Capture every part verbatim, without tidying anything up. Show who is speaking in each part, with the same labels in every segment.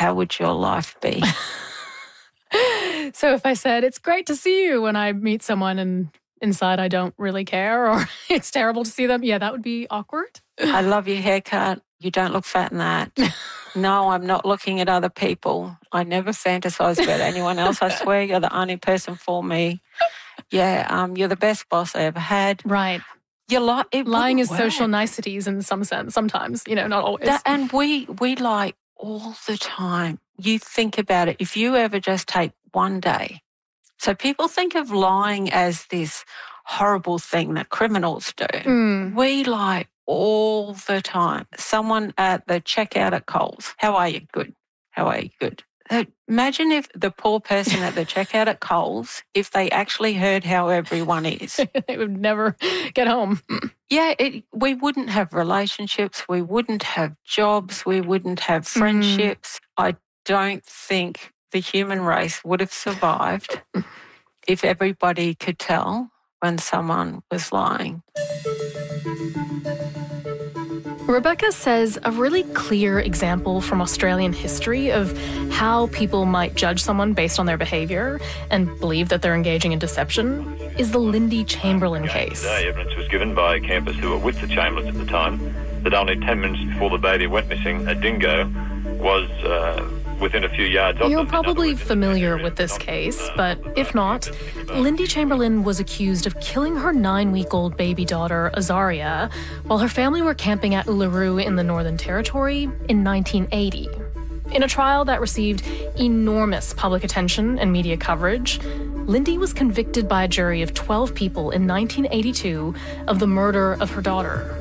Speaker 1: how would your life be?
Speaker 2: So if I said, it's great to see you when I meet someone and inside I don't really care, or it's terrible to see them, yeah, that would be awkward.
Speaker 1: I love your haircut. You don't look fat in that. No, I'm not looking at other people. I never fantasize about anyone else. I swear you're the only person for me. Yeah, um, you're the best boss I ever had.
Speaker 2: Right.
Speaker 1: You're li- it
Speaker 2: Lying is
Speaker 1: work.
Speaker 2: social niceties in some sense, sometimes, you know, not always.
Speaker 1: That, and we, we lie all the time. You think about it. If you ever just take one day. So people think of lying as this horrible thing that criminals do.
Speaker 2: Mm.
Speaker 1: We lie all the time. Someone at the checkout at Coles, how are you? Good. How are you? Good. Imagine if the poor person at the checkout at Coles, if they actually heard how everyone is.
Speaker 2: They would never get home.
Speaker 1: Yeah, it, we wouldn't have relationships. We wouldn't have jobs. We wouldn't have friendships. Mm. I don't think the human race would have survived if everybody could tell when someone was lying.
Speaker 2: Rebecca says a really clear example from Australian history of how people might judge someone based on their behaviour and believe that they're engaging in deception is the Lindy Chamberlain case.
Speaker 3: Today, evidence was given by campers who were with the Chamberlains at the time that only ten minutes before the baby went missing, a dingo was uh, within a few yards of them.
Speaker 2: You're probably familiar with this case, but if not, Lindy Chamberlain was accused of killing her nine-week-old baby daughter, Azaria, while her family were camping at Uluru in the Northern Territory in nineteen eighty. In a trial that received enormous public attention and media coverage, Lindy was convicted by a jury of twelve people in nineteen eighty-two of the murder of her daughter.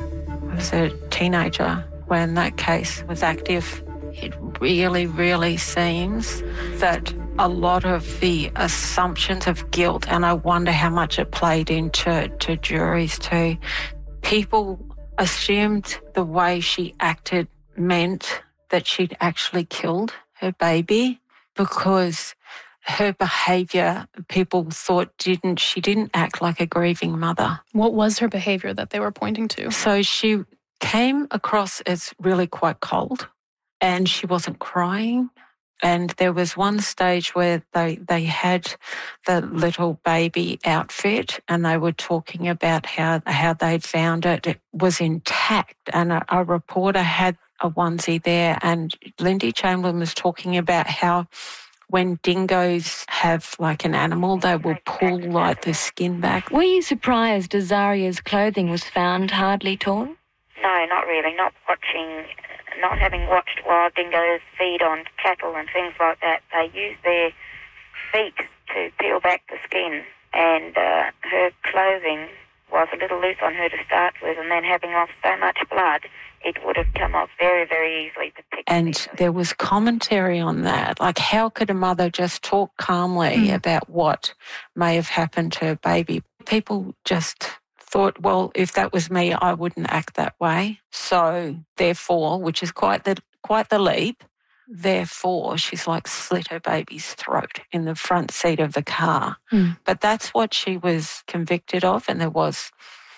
Speaker 1: I was a teenager when that case was active. It really, really seems that a lot of the assumptions of guilt, and I wonder how much it played into to juries too, people assumed the way she acted meant that she'd actually killed her baby because her behaviour, people thought didn't, she didn't act like a grieving mother.
Speaker 2: What was her behaviour that they were pointing to?
Speaker 1: So she came across as really quite cold. And she wasn't crying. And there was one stage where they, they had the little baby outfit and they were talking about how, how they'd found it. It was intact. And a, a reporter had a onesie there, and Lindy Chamberlain was talking about how when dingoes have like an animal, they will pull like the skin back.
Speaker 4: Were you surprised Azaria's clothing was found hardly torn?
Speaker 5: No, not really. Not watching... Not having watched wild dingoes feed on cattle and things like that, they use their feet to peel back the skin, and uh, her clothing was a little loose on her to start with, and then having lost so much blood, it would have come off very, very easily.
Speaker 1: And there was commentary on that, like how could a mother just talk calmly mm. about what may have happened to her baby? People just thought, well, if that was me, I wouldn't act that way. So therefore, which is quite the quite the leap, therefore she's like slit her baby's throat in the front seat of the car. Mm. But that's what she was convicted of, and there was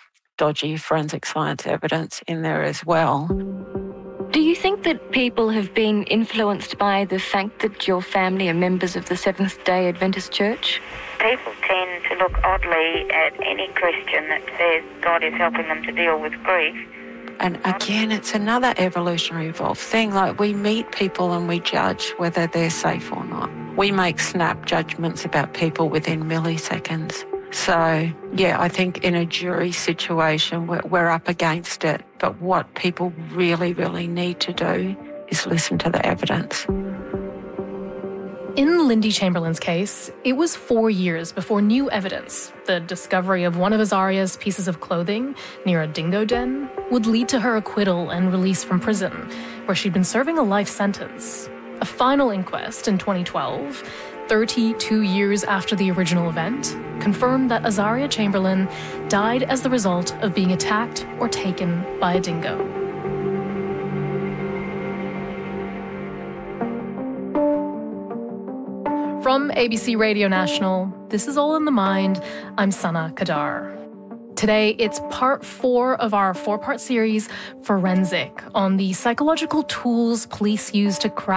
Speaker 1: dodgy forensic science evidence in there as well.
Speaker 4: Do you think that people have been influenced by the fact that your family are members of the Seventh-day Adventist Church?
Speaker 5: People tend to look oddly at any Christian that says God is helping them to deal with grief.
Speaker 1: And again, it's another evolutionary evolved thing. Like we meet people and we judge whether they're safe or not. We make snap judgments about people within milliseconds. So, yeah, I think in a jury situation, we're, we're up against it. But what people really, really need to do is listen to the evidence.
Speaker 2: In Lindy Chamberlain's case, it was four years before new evidence, the discovery of one of Azaria's pieces of clothing near a dingo den, would lead to her acquittal and release from prison, where she'd been serving a life sentence. A final inquest in twenty twelve, thirty-two years after the original event, confirmed that Azaria Chamberlain died as the result of being attacked or taken by a dingo. From A B C Radio National, this is All in the Mind. I'm Sana Kadar. Today, it's part four of our four-part series, Forensic, on the psychological tools police use to crack